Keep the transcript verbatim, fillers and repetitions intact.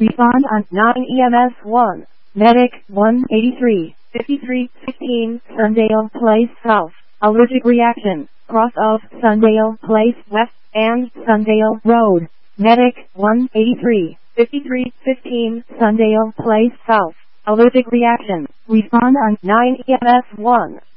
Respond on nine E M S one. Medic one eighty-three, fifty-three fifteen, Sundale Place South. Allergic reaction. Cross of Sundale Place West and Sundale Road. Medic one eighty-three, fifty-three fifteen, Sundale Place South. Allergic reaction. Respond on nine E M S one.